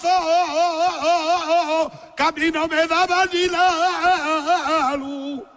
corazón, que a mí no me daba ni la luz.